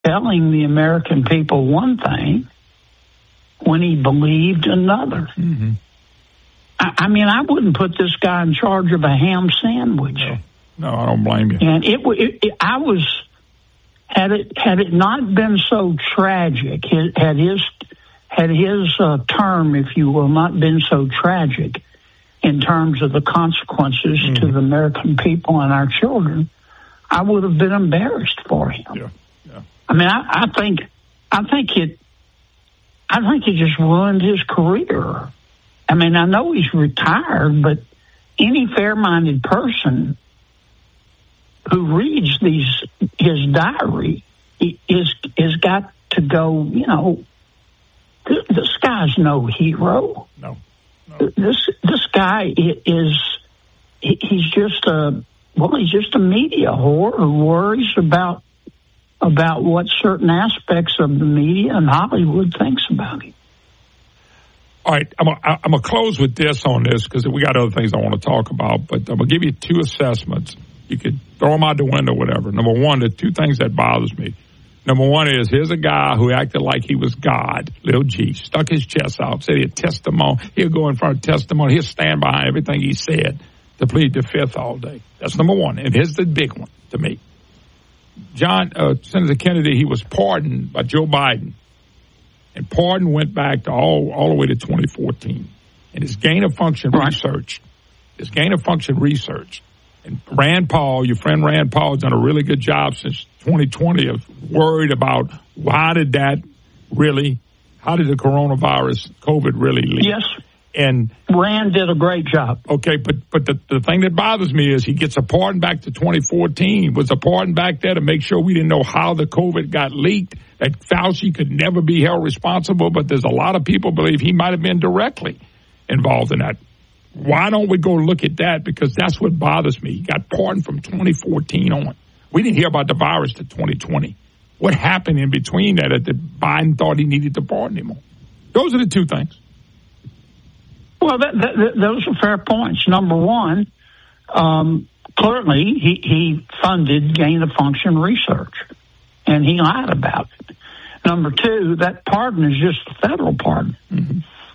telling the American people one thing when he believed another. Mm-hmm. I mean, I wouldn't put this guy in charge of a ham sandwich. No, I don't blame you. And had it not been so tragic, had his term, if you will, not been so tragic in terms of the consequences to the American people and our children, I would have been embarrassed for him. Yeah. I mean, I think it just ruined his career. I mean, I know he's retired, but any fair-minded person who reads his diary is got to go, you know, this guy's no hero. No. This guy he's just a media whore who worries about what certain aspects of the media and Hollywood thinks about him. All right, I'm going to close with this on this because we got other things I want to talk about, but I'm going to give you two assessments. You could throw them out the window, whatever. Number one, the two things that bothers me. Number one is, here's a guy who acted like he was God, Lil G, stuck his chest out, said he'd testimony. He'll go in front of testimony. He'll stand behind everything he said to plead the fifth all day. That's number one. And here's the big one to me. Senator Kennedy, he was pardoned by Joe Biden. And pardon went back to all the way to 2014. And his gain of function research, and Rand Paul, your friend Rand Paul, has done a really good job since 2020 of worried about how did the coronavirus, COVID really leak? Yes. And Rand did a great job. Okay, but the thing that bothers me is he gets a pardon back to 2014. Was a pardon back there to make sure we didn't know how the COVID got leaked, that Fauci could never be held responsible, but there's a lot of people believe he might have been directly involved in that. Why don't we go look at that? Because that's what bothers me. He got pardoned from 2014 on. We didn't hear about the virus to 2020. What happened in between that Biden thought he needed to pardon him on? Those are the two things. Well, those are fair points. Number one, clearly he funded gain-of-function research, and he lied about it. Number two, that pardon is just a federal pardon. Mm-hmm.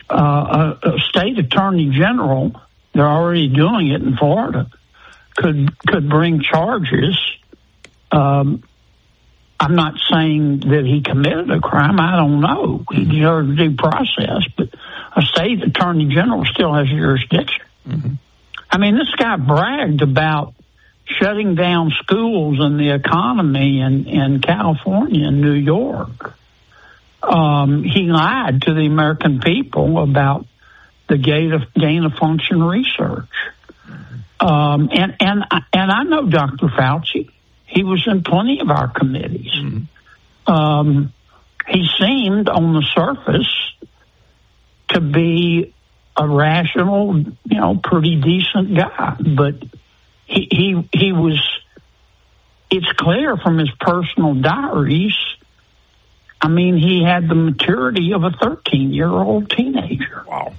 A state attorney general, they're already doing it in Florida, could bring charges. I'm not saying that he committed a crime. I don't know. He deserves due process, but a state attorney general still has jurisdiction. Mm-hmm. I mean, this guy bragged about shutting down schools and the economy in California and New York. He lied to the American people about the gain of function research. And I know Dr. Fauci. He was in plenty of our committees. Mm-hmm. He seemed on the surface to be a rational, pretty decent guy, but he was, it's clear from his personal diaries, I mean, he had the maturity of a 13-year-old teenager. Wow.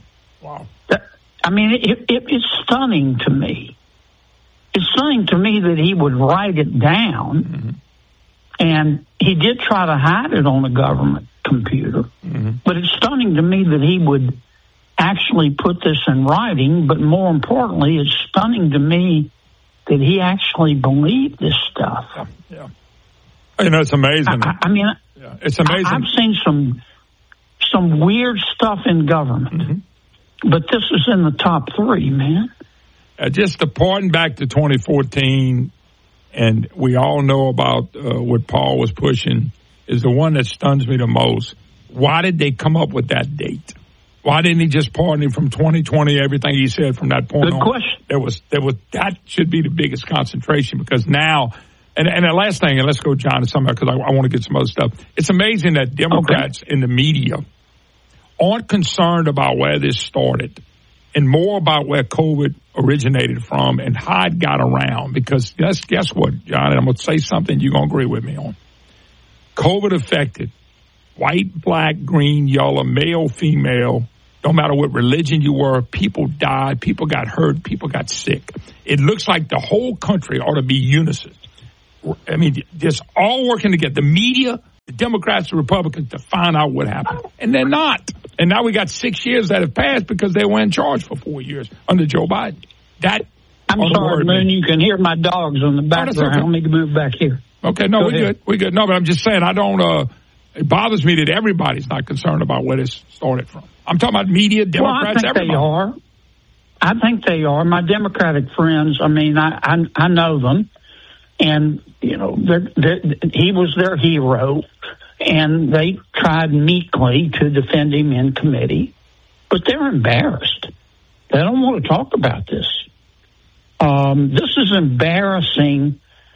I mean, it's stunning to me. It's stunning to me that he would write it down, mm-hmm. and he did try to hide it on a government computer. Mm-hmm. But it's stunning to me that he would actually put this in writing, but more importantly, it's stunning to me that he actually believed this stuff. Yeah. It's amazing. I mean, it's amazing. I've seen some weird stuff in government, mm-hmm. but this is in the top three, man. Just the pardon back to 2014, and we all know about what Paul was pushing, is the one that stuns me the most. Why did they come up with that date? Why didn't he just pardon him from 2020, everything he said from that point on? Good question. That should be the biggest concentration, because now, and the last thing, and let's go, John, to something, because I want to get some other stuff. It's amazing that Democrats in the media aren't concerned about where this started and more about where COVID originated from and how it got around. Because guess what, John, and I'm going to say something you're going to agree with me on. COVID affected white, black, green, yellow, male, female, no matter what religion you were, people died, people got hurt, people got sick. It looks like the whole country ought to be unison. I mean, just all working together. The media the Democrats and Republicans to find out what happened. And they're not. And now we got 6 years that have passed because they were in charge for 4 years under Joe Biden. I'm sorry, Moon, you can hear my dogs in the background. I need to move back here. Okay, no, we're good. We're good. No, but I'm just saying, it bothers me that everybody's not concerned about where this started from. I'm talking about media, Democrats, everybody. They are. I think they are. My Democratic friends, I mean, I know them. And, you know, he was their hero. And they tried meekly to defend him in committee. But they're embarrassed. They don't want to talk about this. This is embarrassing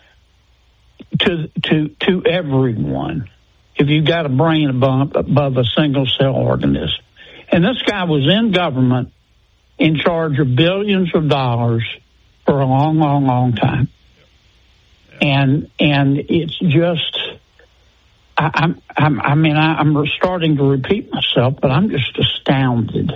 to everyone if you've got a brain above a single-cell organism. And this guy was in government in charge of billions of dollars for a long, long, long time. And it's just, I'm starting to repeat myself, but I'm just astounded.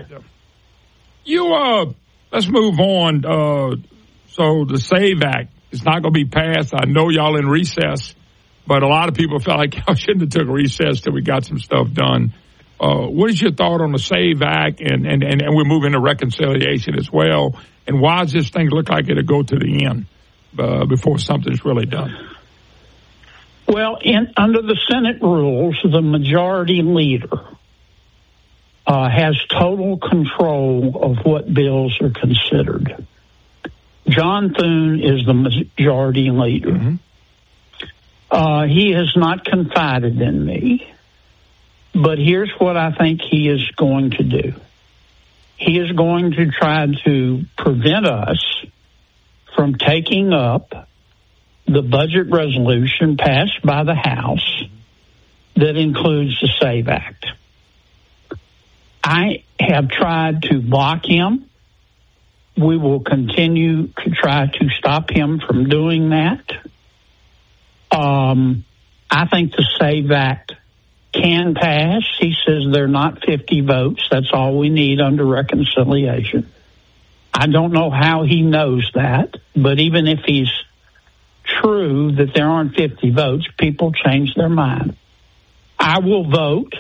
Let's move on. So the SAVE Act is not going to be passed. I know y'all in recess, but a lot of people felt like y'all shouldn't have took a recess till we got some stuff done. What is your thought on the SAVE Act? And we're moving to reconciliation as well. And why does this thing look like it'll go to the end before something's really done? Well, under the Senate rules, the majority leader has total control of what bills are considered. John Thune is the majority leader. Mm-hmm. He has not confided in me, but here's what I think he is going to do. He is going to try to prevent us from taking up the budget resolution passed by the House that includes the SAVE Act. I have tried to block him. We will continue to try to stop him from doing that. I think the SAVE Act can pass. He says they're not 50 votes. That's all we need under reconciliation. I don't know how he knows that, but even if he's true that there aren't 50 votes, people change their mind. I will vote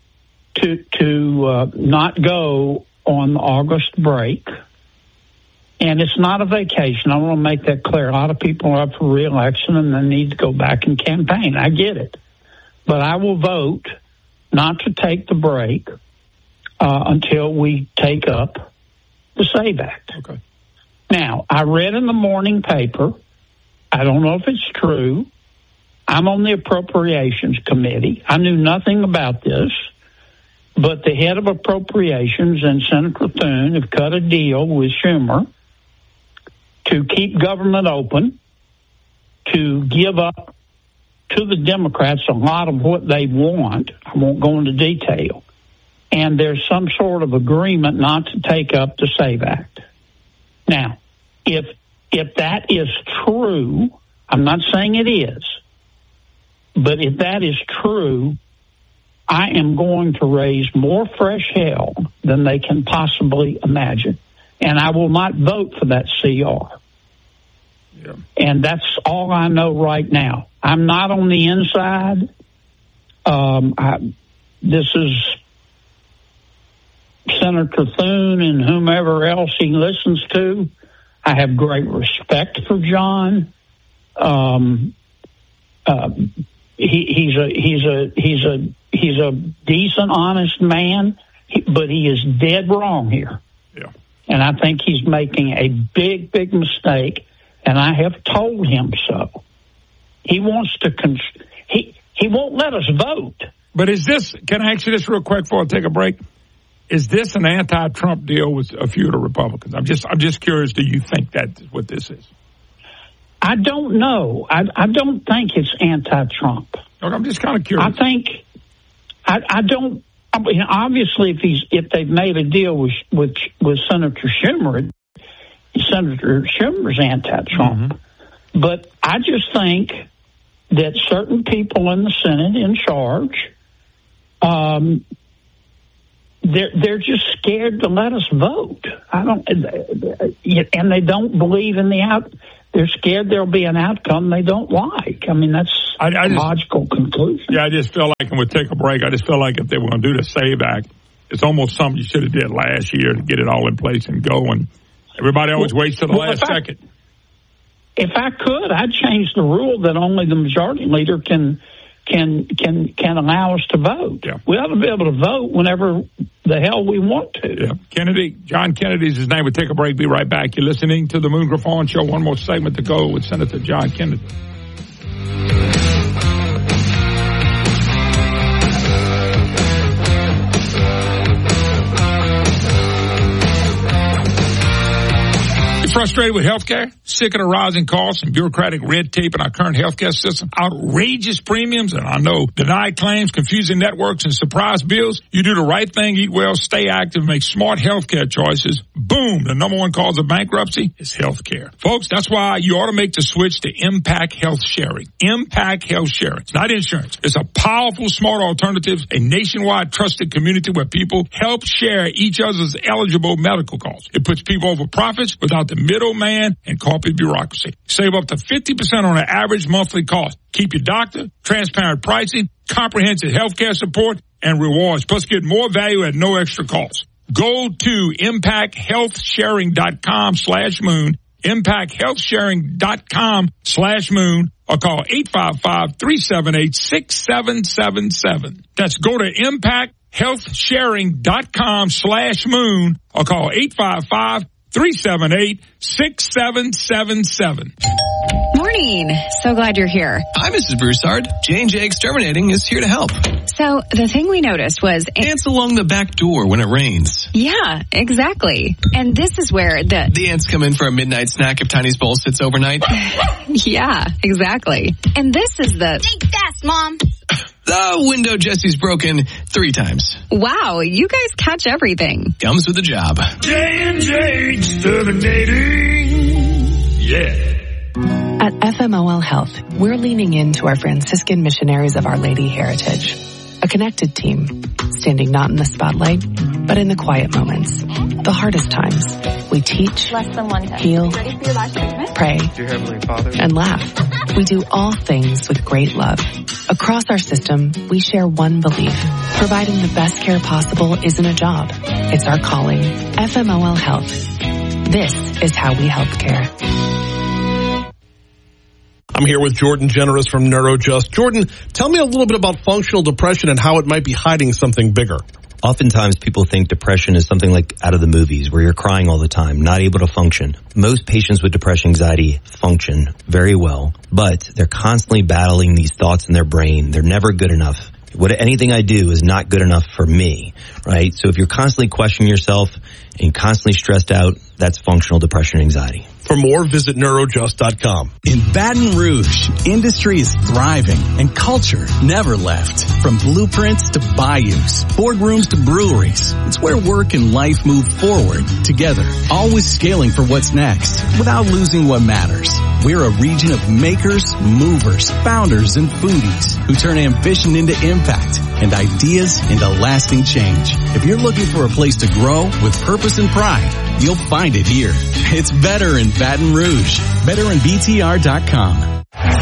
to not go on the August break. And it's not a vacation. I want to make that clear. A lot of people are up for re-election and they need to go back and campaign. I get it. But I will vote not to take the break until we take up the SAVE Act. Okay. Now, I read in the morning paper, I don't know if it's true, I'm on the Appropriations Committee. I knew nothing about this, but the head of Appropriations and Senator Thune have cut a deal with Schumer to keep government open, to give up to the Democrats a lot of what they want. I won't go into detail. And there's some sort of agreement not to take up the SAVE Act. Now, if that is true, I'm not saying it is, but if that is true, I am going to raise more fresh hell than they can possibly imagine. And I will not vote for that CR. Yeah. And that's all I know right now. I'm not on the inside. This is Senator Thune and whomever else he listens to. I have great respect for John. He's a decent, honest man, but he is dead wrong here. Yeah. And I think he's making a big, big mistake, and I have told him so. He wants to, he won't let us vote. But is this, can I ask you this real quick before I take a break? Is this an anti-Trump deal with a few of the Republicans? I'm just curious, do you think that's what this is? I don't know. I don't think it's anti-Trump. Okay, I'm just kind of curious. I think, I don't, I mean, obviously if they've made a deal with Senator Schumer, Senator Schumer's anti-Trump. Mm-hmm. But I just think that certain people in the Senate in charge, they're just scared to let us vote. And they don't believe in they're scared there'll be an outcome they don't like. I mean, that's a logical conclusion. Yeah, I just feel like, and we'll take a break, I just feel like if they were going to do the SAVE Act, it's almost something you should have did last year to get it all in place and go. And everybody always waits till the last second. If I could, I'd change the rule that only the majority leader can allow us to vote. Yeah. We ought to be able to vote whenever the hell we want to. Yeah. Kennedy, John Kennedy is his name. We'll take a break. Be right back. You're listening to the Moon Griffon Show. One more segment to go with Senator John Kennedy. Frustrated with healthcare? Sick of the rising costs and bureaucratic red tape in our current healthcare system? Outrageous premiums, and I know denied claims, confusing networks, and surprise bills? You do the right thing, eat well, stay active, make smart healthcare choices. Boom! The number one cause of bankruptcy is healthcare. Folks, that's why you ought to make the switch to Impact Health Sharing. Impact Health Sharing. It's not insurance. It's a powerful, smart alternative, a nationwide trusted community where people help share each other's eligible medical costs. It puts people over profits without the middleman and corporate bureaucracy. Save up to 50% on an average monthly cost. Keep your doctor, transparent pricing, comprehensive healthcare support, and rewards. Plus, get more value at no extra cost. Go to impacthealthsharing.com/moon, impacthealthsharing.com/moon, or call 855-378-6777. That's go to impacthealthsharing.com/moon, or call 855-378-6777. Morning. So glad you're here. Hi, Mrs. Broussard. J&J Exterminating is here to help. So the thing we noticed was ants along the back door when it rains. Yeah, exactly. And this is where the ants come in for a midnight snack if Tiny's bowl sits overnight. Yeah, exactly. And this is the think fast, Mom. The window Jesse's broken 3 times. Wow, you guys catch everything. Comes with the job. J&J Exterminating. Yeah. At FMOL Health, we're leaning into our Franciscan missionaries of Our Lady heritage. A connected team, standing not in the spotlight, but in the quiet moments. The hardest times. We teach, heal, pray, and laugh. We do all things with great love. Across our system, we share one belief. Providing the best care possible isn't a job. It's our calling. FMOL Health. This is how we help care. I'm here with Jordan Generous from NeuroJust. Jordan, tell me a little bit about functional depression and how it might be hiding something bigger. Oftentimes people think depression is something like out of the movies where you're crying all the time, not able to function. Most patients with depression anxiety function very well, but they're constantly battling these thoughts in their brain. They're never good enough. Anything I do is not good enough for me, right? So if you're constantly questioning yourself and constantly stressed out, that's functional depression anxiety. For more, visit NeuroJust.com. In Baton Rouge, industry is thriving and culture never left. From blueprints to bayous, boardrooms to breweries, it's where work and life move forward together, always scaling for what's next without losing what matters. We're a region of makers, movers, founders, and foodies who turn ambition into impact and ideas into lasting change. If you're looking for a place to grow with purpose and pride, you'll find it here. It's better in Baton Rouge. BetterInBTR.com.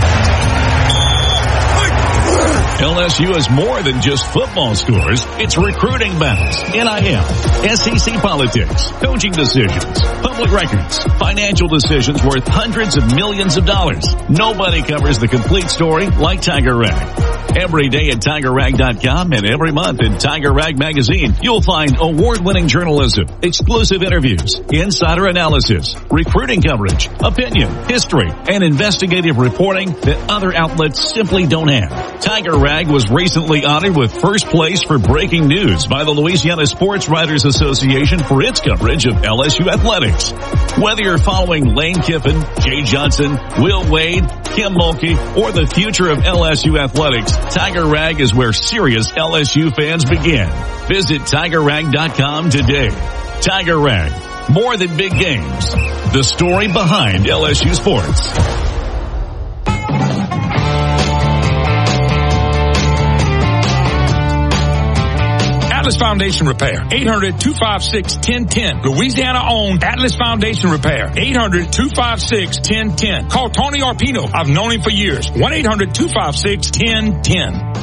LSU is more than just football scores. It's recruiting battles, NIL, SEC politics, coaching decisions, public records, financial decisions worth hundreds of millions of dollars. Nobody covers the complete story like Tiger Rag. Every day at TigerRag.com and every month in Tiger Rag Magazine, you'll find award-winning journalism, exclusive interviews, insider analysis, recruiting coverage, opinion, history, and investigative reporting that other outlets simply don't have. Tiger Rag was recently honored with first place for breaking news by the Louisiana Sports Writers Association for its coverage of LSU athletics. Whether you're following Lane Kiffin, Jay Johnson, Will Wade, Kim Mulkey, or the future of LSU athletics, Tiger Rag is where serious LSU fans begin. Visit TigerRag.com today. Tiger Rag, more than big games. The story behind LSU sports. Atlas Foundation Repair. 800-256-1010. Louisiana-owned Atlas Foundation Repair. 800-256-1010. Call Tony Arpino. I've known him for years. 1-800-256-1010.